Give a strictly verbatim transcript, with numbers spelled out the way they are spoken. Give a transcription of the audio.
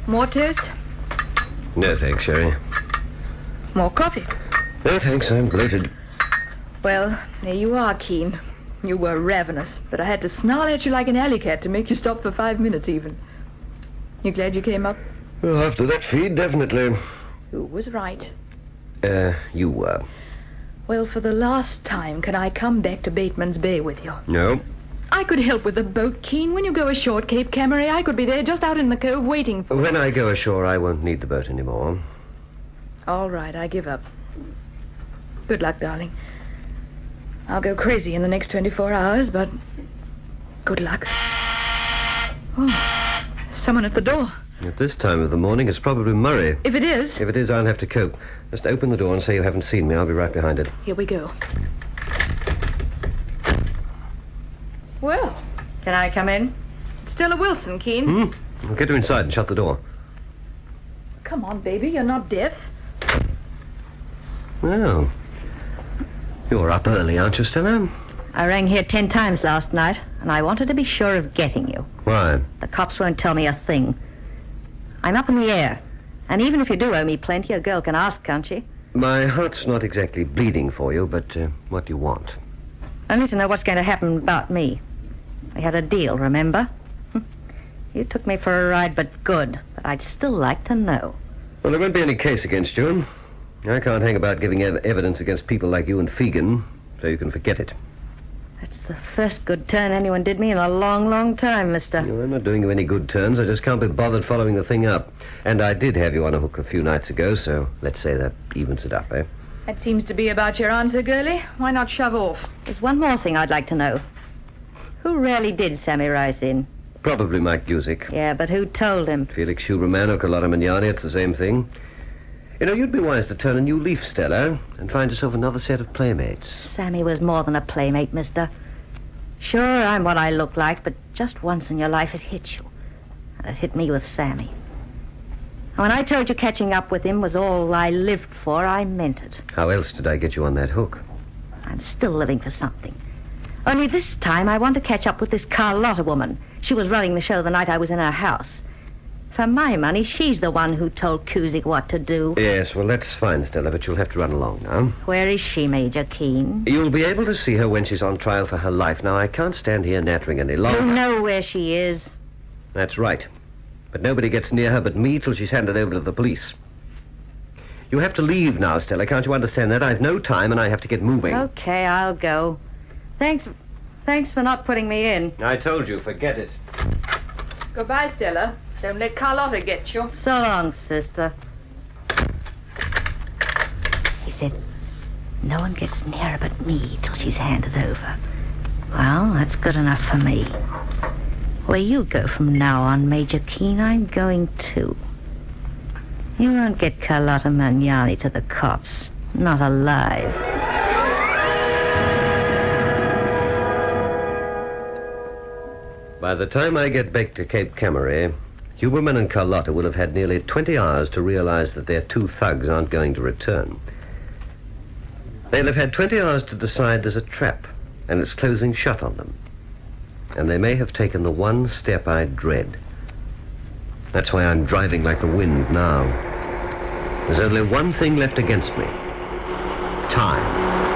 More toast? No, thanks, Sherry. More coffee? No, thanks, I'm bloated. Well, there you are, Keen. You were ravenous, but I had to snarl at you like an alley cat to make you stop for five minutes even. You glad you came up? Well, after that feed, definitely. Who was right? Uh, you were. Well, for the last time, can I come back to Bateman's Bay with you? No. I could help with the boat, Keen. When you go ashore at Cape Camaret, I could be there just out in the cove waiting for you. When I go ashore, I won't need the boat anymore. All right, I give up. Good luck, darling. I'll go crazy in the next twenty-four hours, but good luck. Oh, someone at the door. At this time of the morning, it's probably Murray. If it is... If it is, I'll have to cope. Just open the door and say you haven't seen me. I'll be right behind it. Here we go. Well, Can I come in? Stella Wilson, Keen. Hmm? Well, get her inside and shut the door. Come on, baby, you're not deaf. Well, you're up early, aren't you, Stella? I rang here ten times last night, and I wanted to be sure of getting you. Why? The cops won't tell me a thing. I'm up in the air. And even if you do owe me plenty, a girl can ask, can't she? My heart's not exactly bleeding for you, but uh, what do you want? Only to know what's going to happen about me. We had a deal, remember? You took me for a ride, but good. But I'd still like to know. Well, there won't be any case against you. I can't hang about giving ev- evidence against people like you and Fegan, so you can forget it. That's the first good turn anyone did me in a long, long time, mister. No, I'm not doing you any good turns. I just can't be bothered following the thing up. And I did have you on a hook a few nights ago, so let's say that evens it up, eh? That seems to be about your answer, girlie. Why not shove off? There's one more thing I'd like to know. Who really did Sammy Rice in? Probably Mike Busick. Yeah, but who told him? Felix Schuberman or Carlotta Magnani, it's the same thing. You know, you'd be wise to turn a new leaf, Stella, and find yourself another set of playmates. Sammy was more than a playmate, mister. Sure, I'm what I look like, but just once in your life it hit you. And it hit me with Sammy. And when I told you catching up with him was all I lived for, I meant it. How else did I get you on that hook? I'm still living for something. Only this time I want to catch up with this Carlotta woman. She was running the show the night I was in her house. For my money, she's the one who told Cusick what to do. Yes, well, that's fine, Stella, but you'll have to run along now. Where is she, Major Keene? You'll be able to see her when she's on trial for her life. Now, I can't stand here nattering any longer. You know where she is. That's right. But nobody gets near her but me till she's handed over to the police. You have to leave now, Stella. Can't you understand that? I've no time and I have to get moving. Okay, I'll go. Thanks, thanks for not putting me in. I told you, forget it. Goodbye, Stella. Don't let Carlotta get you. So long, sister. He said, no one gets near her but me till she's handed over. Well, that's good enough for me. Where you go from now on, Major Keene, I'm going too. You won't get Carlotta Magnani to the cops. Not alive. By the time I get back to Cape Camaret, Huberman and Carlotta will have had nearly twenty hours to realize that their two thugs aren't going to return. They'll have had twenty hours to decide there's a trap, and it's closing shut on them. And they may have taken the one step I dread. That's why I'm driving like the wind now. There's only one thing left against me. Time.